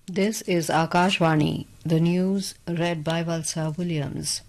This is Akashvani, the news read by Valsa Williams.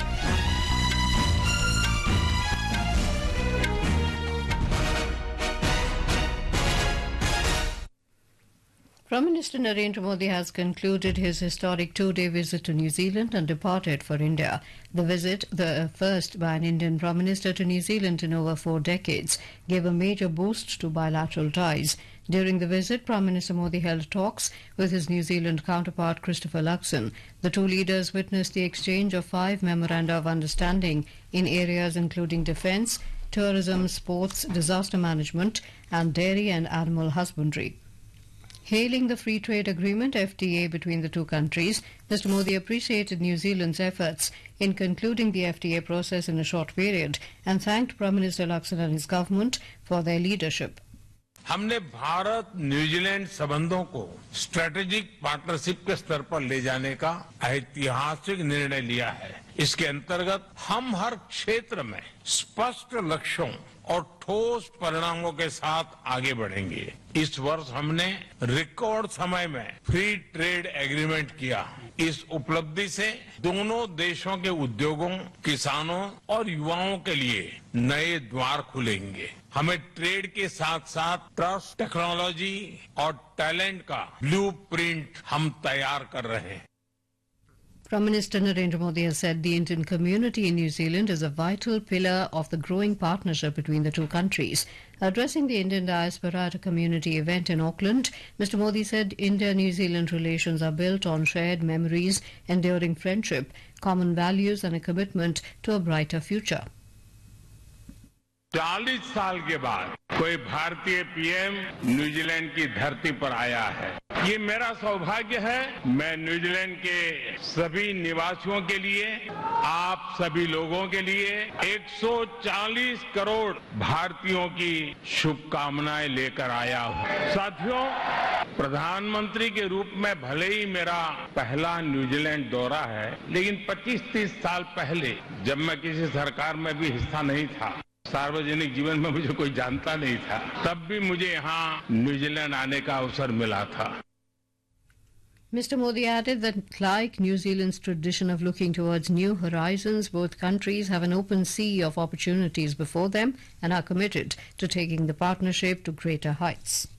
Prime Minister Narendra Modi has concluded his historic two-day visit to New Zealand and departed for India. The visit, the first by an Indian Prime Minister to New Zealand in over 4 decades, gave a major boost to bilateral ties. During the visit, Prime Minister Modi held talks with his New Zealand counterpart Christopher Luxon. The two leaders witnessed the exchange of 5 memoranda of understanding in areas including defence, tourism, sports, disaster management, and dairy and animal husbandry. Hailing the Free Trade Agreement FTA between the two countries, Mr. Modi appreciated New Zealand's efforts in concluding the FTA process in a short period and thanked Prime Minister Luxon and his government for their leadership. हमने Bharat New Zealand संबंधों को strategic partnership के स्तर पर ले जाने का ऐतिहासिक निर्णय लिया है। इसके अंतर्गत हम हर क्षेत्र में स्पष्ट लक्ष्यों और ठोस परिणामों के साथ आगे बढ़ेंगे। इस वर्ष हमने रिकॉर्ड समय में फ्री ट्रेड एग्रीमेंट किया। इस उपलब्धि से दोनों देशों के उद्योगों, किसानों और युवाओं के लिए नए द्वार खुलेंगे। हमें ट्रेड के साथ साथ ट्रस्ट, टेक्नोलॉजी और टैलेंट का ब्लूप्रिंट हम तैयार कर रहे हैं। Prime Minister Narendra Modi has said the Indian community in New Zealand is a vital pillar of the growing partnership between the two countries. Addressing the Indian diaspora at a community event in Auckland, Mr. Modi said India-New Zealand relations are built on shared memories, enduring friendship, common values and a commitment to a brighter future. 40 साल के बाद कोई भारतीय PM New Zealand की धरती पर आया है। ये मेरा सौभाग्य है। मैं न्यूजीलैंड के सभी निवासियों के लिए, आप सभी लोगों के लिए 140 करोड़ भारतीयों की शुभकामनाएं लेकर आया हूं। साथियों, प्रधानमंत्री के रूप में भले ही मेरा पहला न्यूजीलैंड दौरा है, लेकिन 25-30 साल पहले जब मैं किसी सरकार में भी हिस्सा नहीं था, सार्वजनिक जीवन में मुझे कोई जानता नहीं था, तब भी मुझे यहाँ न्यूजीलैंड आने का अवसर मिला था। Mr. Modi added that like New Zealand's tradition of looking towards new horizons, both countries have an open sea of opportunities before them and are committed to taking the partnership to greater heights.